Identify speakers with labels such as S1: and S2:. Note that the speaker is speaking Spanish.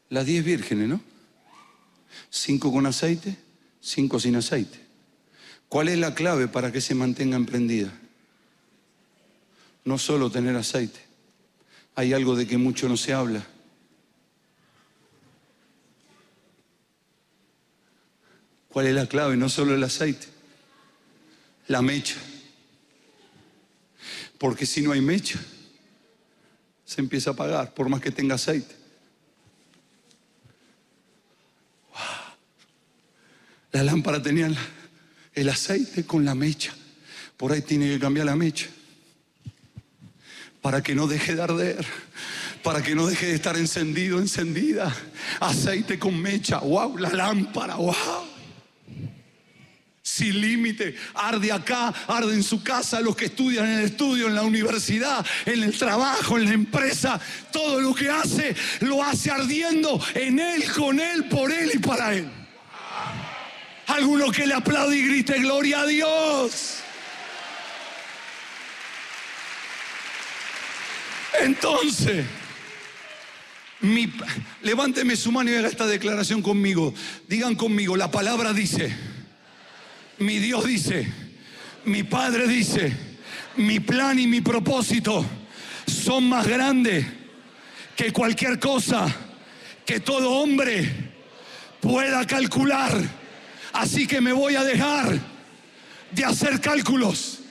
S1: Las 10 vírgenes, ¿no? 5 con aceite, 5 sin aceite. ¿Cuál es la clave para que se mantengan prendidas? No solo tener aceite. Hay algo de que mucho no se habla. ¿Cuál es la clave? No solo el aceite, la mecha. Porque si no hay mecha, se empieza a apagar, por más que tenga aceite. Wow. La lámpara tenía el aceite con la mecha. Por ahí tiene que cambiar la mecha, para que no deje de arder, para que no deje de estar encendido, encendida. Aceite con mecha, wow, la lámpara, wow. Sin límite, arde acá, arde en su casa, los que estudian en el estudio, en la universidad, en el trabajo, en la empresa. Todo lo que hace, lo hace ardiendo en Él, con Él, por Él y para Él. Alguno que le aplaude y grite gloria a Dios. Entonces, levánteme su mano y haga esta declaración conmigo. Digan conmigo, la palabra dice, mi Dios dice, mi Padre dice, mi plan y mi propósito son más grandes que cualquier cosa que todo hombre pueda calcular. Así que me voy a dejar de hacer cálculos